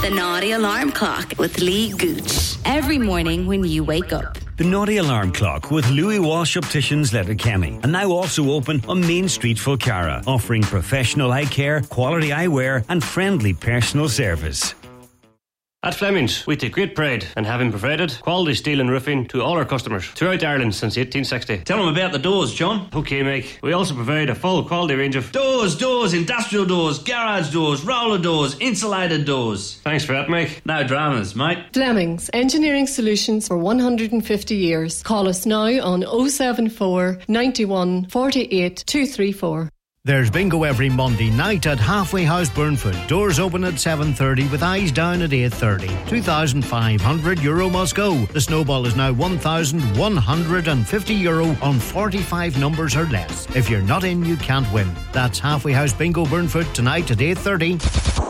The Naughty Alarm Clock with Lee Gooch. Every morning when you wake up. The Naughty Alarm Clock with Louis Walsh Opticians Letterkenny. And now also open on Main Street, Fulcara, offering professional eye care, quality eyewear and friendly personal service. At Fleming's, we take great pride in having provided quality steel and roofing to all our customers throughout Ireland since 1860. Tell them about the doors, John. OK, Mike. We also provide a full quality range of doors, industrial doors, garage doors, roller doors, insulated doors. Thanks for that, Mike. No dramas, mate. Fleming's, engineering solutions for 150 years. Call us now on 074 91 48 234. There's bingo every Monday night at Halfway House Burnfoot. Doors open at 7:30 with eyes down at 8:30. €2,500 must go. The snowball is now €1,150 on 45 numbers or less. If you're not in, you can't win. That's Halfway House Bingo Burnfoot tonight at 8:30.